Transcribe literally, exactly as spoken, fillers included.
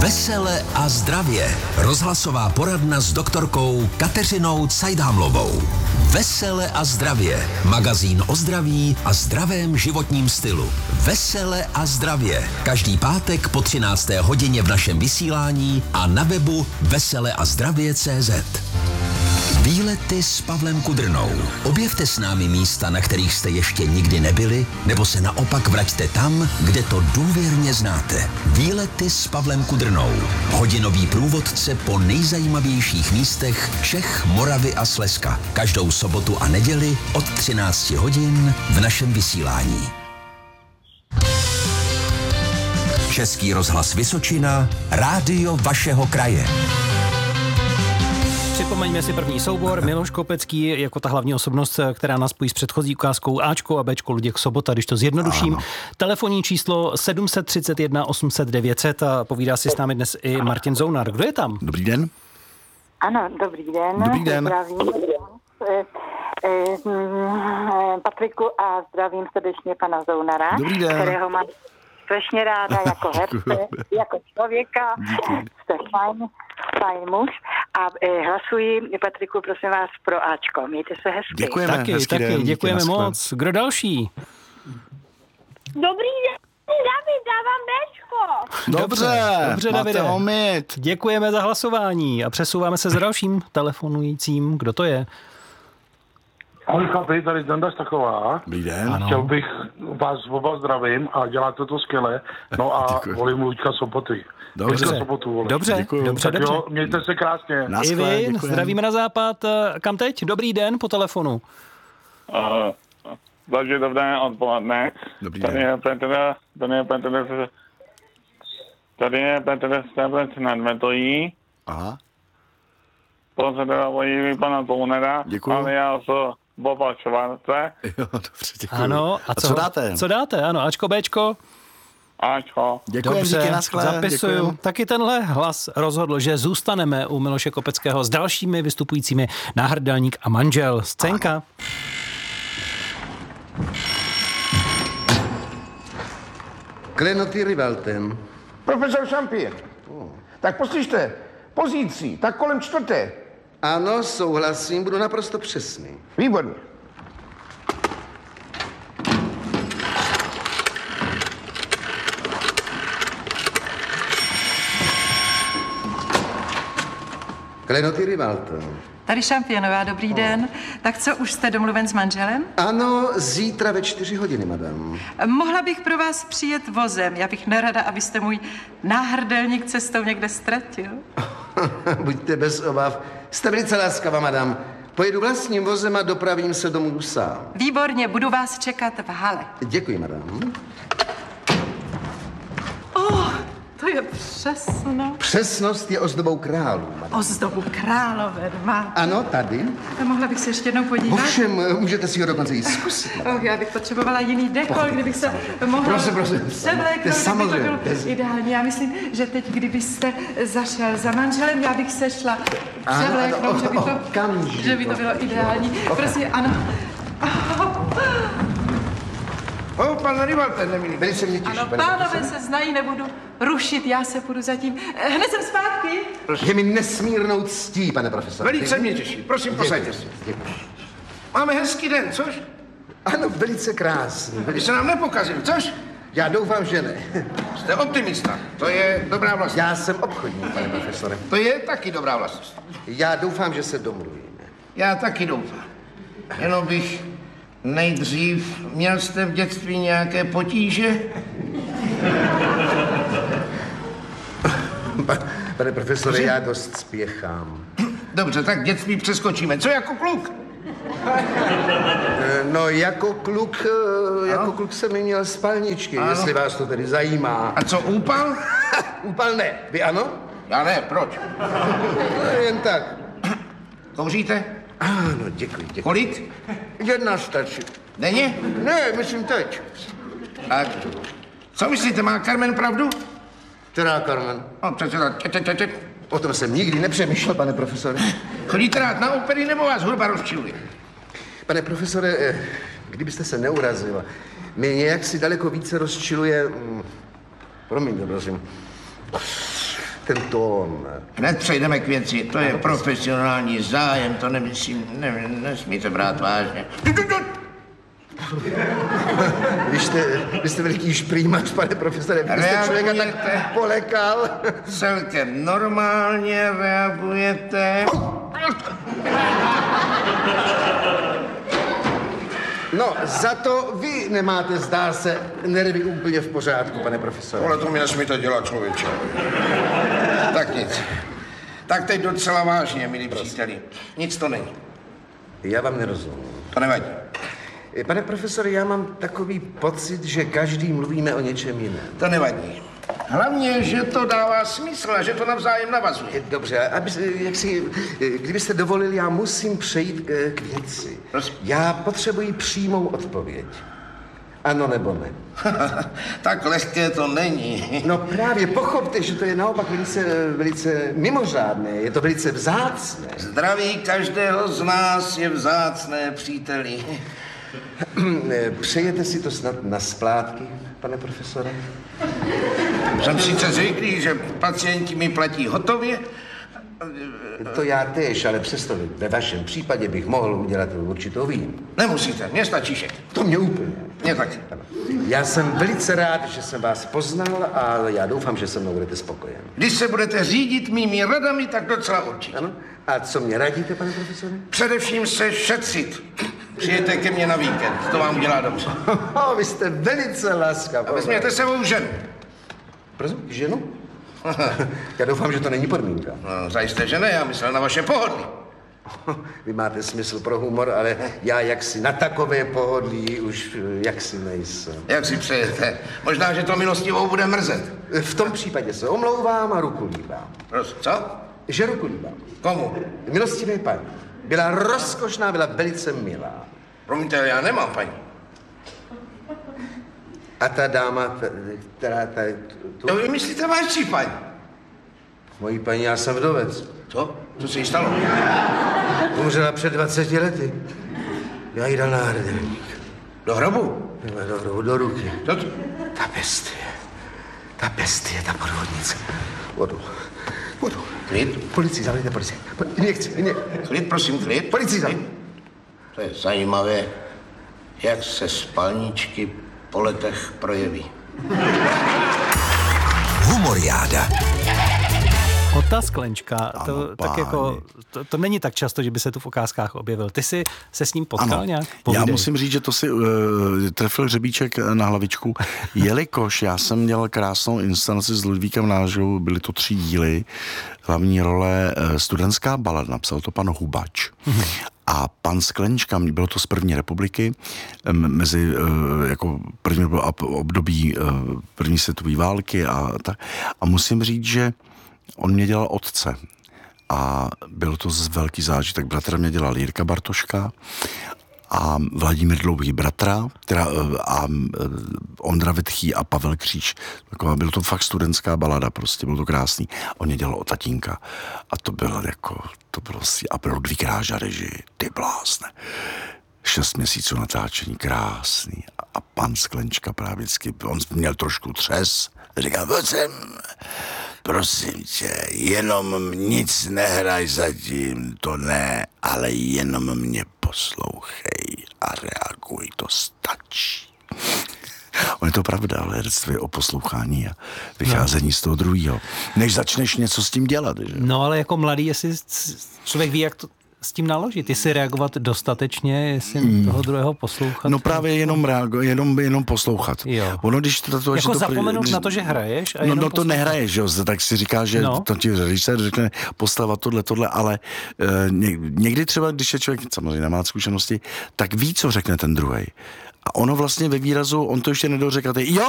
Vesele a zdravě. Rozhlasová poradna s doktorkou Kateřinou Cajdámlovou. Vesele a zdravě. Magazín o zdraví a zdravém životním stylu. Vesele a zdravě. Každý pátek po třinácté hodině v našem vysílání a na webu veseleazdravě tečka cé zet. Výlety s Pavlem Kudrnou. Objevte s námi místa, na kterých jste ještě nikdy nebyli, nebo se naopak vraťte tam, kde to důvěrně znáte. Výlety s Pavlem Kudrnou. Hodinový průvodce po nejzajímavějších místech Čech, Moravy a Slezska. Každou sobotu a neděli od třinácti hodin v našem vysílání. Český rozhlas Vysočina, rádio vašeho kraje. Připomeňme si první soubor. Miloš Kopecký jako ta hlavní osobnost, která nás spojí s předchozí ukázkou Ačko a Bčko Luděk Sobota, když to zjednoduším. Ano. Telefonní číslo sedm set třicet jedna osm set devět set a povídá si s námi dnes i Martin Zounar. Kdo je tam? Dobrý den. Ano, dobrý den. Dobrý den. Zdravím Patriku a zdravím srdečně pana Zounara, Dobrý den. kterého mám strašně ráda jako herce, jako člověka. Jste fajn, fajn muž. A e, hlasuji, Patriku, prosím vás, pro Ačko. Mějte se hezky. Děkujeme. Taky, hezký taky, den, děkujeme díky, moc. Kdo další? Dobrý den, David, dávám Bčko. Dobře, dobře, máte Davide. omyt. Děkujeme za hlasování a přesouváme se s dalším telefonujícím. Kdo to je? Ahoj chlapi, tady Danda Stachová. Dobrý den. Ano. Chtěl bych vás oba zdravím a děláte to skvěle. No a Děkuji. volím Luďka Soboty. Dobře. Luďka Sobotu volím. Dobře, Děkuju. dobře, Tak dobře. jo, mějte se krásně. I Naschle, vy, děkujeme. zdravíme na západ. Kam teď? Dobrý den po telefonu. Uh, takže dobré odpoledne. Dobrý Tady den. je Petr, tady je Petr, tady je Petr Steblec nad Metojí. Aha, Pozdravuji pana Zounera, Děkuju. ale já se Boba Švarce. jo, dobře, děkuji. Ano. A co, dáte? Co dáte? Ano, Ačko, Bčko. Ačko. Děkujeme, Dobře, díky, naschle. zapisuju. Děkujeme. Taky tenhle hlas rozhodl, že zůstaneme u Miloše Kopeckého s dalšími vystupujícími Náhrdelník a manžel. Scénka. Klenoty Rivalten. Profesor Šampír. Tak poslyšte, pozicí, tak kolem čtvrté. Ano, souhlasím, budu naprosto přesný. Výborně. Klenoty Rivalten. Tady Šampionová, dobrý den. Tak co, už jste domluven s manželem? Ano, zítra ve čtyři hodiny, madam. Mohla bych pro vás přijet vozem. Já bych nerada, abyste můj náhrdelník cestou někde ztratil. Buďte bez obav. Jste velice láskavá, madam. Pojedu vlastním vozem a dopravím se domů sám. Výborně, budu vás čekat v hale. Děkuji, madam. Oh, to je přesno. Přesnost je ozdobou králů, madam. Ozdobu králové má. Ano, tady. Mohla bych se ještě jednou podívat? Ovšem, můžete si ho dokonce i zkusit. Oh, já bych potřebovala jiný dekol, kdybych se mohla Prosím, prosím. převléknout, To je samozřejmě. kdyby to bylo ideální. Já myslím, že teď, kdybyste zašel za manželem, já bych se šla Ano, převléknout, ano, že by to, okamžik. že by to bylo ideální. Prosím, ano. O, pan Rivalten, nemilý. Velice mě těší, Ano, pane pánové profesore. se znají, nebudu rušit, já se půjdu zatím. Hned jsem zpátky. Je mi nesmírnou ctí, pane profesore. Velice mě těší. Prosím, posaďte se. Děkuji. Máme hezký den, což? Ano, velice krásný. Vy se nám nepokazil, což? Já doufám, že ne. Jste optimista. To je dobrá vlastnost. Já jsem obchodník, pane profesore. To je taky dobrá vlastnost. Já doufám, že se domluvíme. Já taky doufám. Jenom bych nejdřív... Měl jste v dětství nějaké potíže? Pa, pane profesore, já dost spěchám. Dobře, tak dětství přeskočíme. Co jako kluk? E, No, jako kluk, e, jako kluk jsem měl spalničky, Ano. jestli vás to tedy zajímá. A co, úpal? Úpal ne. Vy ano? Já ne, proč? No, jen tak. Kouříte? Ano, děkuji, děkuji. Kolik? Jedna stačí. Denně? Ne, myslím teď. Tak. Co myslíte, má Carmen pravdu? Která Carmen? No, přece tak. Če, če, če. O tom jsem nikdy nepřemýšlel, pane profesore. Chodíte rád na opery, nebo vás hudba rozčiluje? Pane profesore, eh, kdybyste se neurazil, mě nějak si daleko více rozčiluje... mm, Promiňte, prosím. ten tón. Hned přejdeme k věci. To je profesionální zájem, to nemyslím, ne, nesmíte brát vážně. Vy jste, vy jste veliký šprýmač, pane profesore, vy jste člověka tak polekal. Celkem normálně reagujete. No, za to vy nemáte, zdá se, nervy úplně v pořádku, pane profesore. Ale to mi nesmíte dělat, člověče. Tak nic. Tak teď docela vážně, milí příteli. Nic to není. Já vám nerozumím. To nevadí. Pane profesore, já mám takový pocit, že každý mluvíme o něčem jiném. To nevadí. Hlavně, že to dává smysl a že to navzájem navazuje. Dobře, aby, jak si, kdybyste dovolili, já musím přejít k, k věci. Prosím. Já potřebuji přímou odpověď. Ano nebo ne? Tak lehké to není. No právě, pochopte, že to je naopak velice, velice mimořádné, je to velice vzácné. Zdraví každého z nás je vzácné, příteli. Přejete si to snad na splátky, pane profesore? Jsem sice zvyklý, že pacienti mi platí hotově. To já též, ale přesto ve vašem případě bych mohl udělat určitou výjimku. Nemusíte, mně stačí šek. To mě úplně. Mně taky. Já jsem velice rád, že jsem vás poznal a já doufám, že se mnou budete spokojen. Když se budete řídit mými radami, tak docela určitě. Ano. A co mě radíte, pane profesore? Především se šetřit. Přijďte ke mně na víkend, to vám udělá dobře. Oh, vy jste velice laskav. A vezměte sebou ženu. Prosím, ženu? Já doufám, že to není podmínka. No, zajisté, že ne, já myslel na vaše pohodlí. Vy máte smysl pro humor, ale já jaksi na takové pohodlí už jaksi nejsem. Jak si přejete? Možná, že to milostivou bude mrzet. V tom případě se omlouvám a ruku líbám. Prosím, co? Že ruku líbám. Komu? Milostivé paní. Byla rozkošná, byla velice milá. Promiňte, já nemám paní. A ta dáma, která ta... Tu... No, vy myslíte vaši paní? Mojí paní, já jsem vdovec. Co? Co se jí stalo? Umřela před dvaceti lety. Já jí dal náhrdelník. Do hrobu? Do hrobu, do ruky. Co to? Ta bestie. Ta bestie, ta podvodnice. Vodu. Vodu. Klid? Policii, zavolejte policii. Nechci, ne. Klid, prosím, klid. Policii, zavolejte. To je zajímavé, jak se spalničky po letech projeví. Humoriáda. Ota Sklenčka, to, ano, tak jako, to, to není tak často, že by se tu v ukázkách objevil. Ty jsi se s ním potkal ano. nějak? Povídej. Já musím říct, že to si uh, trefil hřebíček na hlavičku, jelikož já jsem dělal krásnou inscenaci s Ludvíkem Nážou, byly to tři díly, hlavní role uh, Studentská balada, napsal to pan Hubač. Mm-hmm. A pan Sklenčka, bylo to z první republiky, mezi jako první období první světové války a tak. A musím říct, že on mě dělal otce a byl to velký zážitek. Bratra mě dělal Jirka Bartoška a Vladimír Dlouhý bratra teda, a Ondra Vitchý a Pavel Kříž. Taková, bylo to fakt studentská balada, prostě bylo to krásný. On mě dělal o tatínka a to bylo jako, to bylo si, a byl Ludvík Ráža režii, ty blázne. Šest měsíců natáčení, krásný. A pan Sklenčka právě vždycky, on měl trošku třes, říkal, pojď sem, prosím tě, jenom nic nehraj zatím, to ne, ale jenom mě poslouchej a reaguj, to stačí. On je to pravda, ale herectví je o poslouchání a vycházení no. z toho druhého. Než začneš něco s tím dělat. Že? No ale jako mladý, jestli člověk ví, jak to s tím naložit, jestli reagovat dostatečně, jestli mm. toho druhého poslouchat. No právě jenom reago, jenom, jenom poslouchat. Jo. Ono, když to, to, jako to, zapomenout když, na to, že hraješ a no, jenom no to poslouchat. nehraješ, jo, tak si říká, že no. to ti režisér řekne postava tohle, tohle, ale uh, někdy třeba, když je člověk samozřejmě nemá zkušenosti, tak ví, co řekne ten druhej. A ono vlastně ve výrazu, on to ještě nedořekl, jo,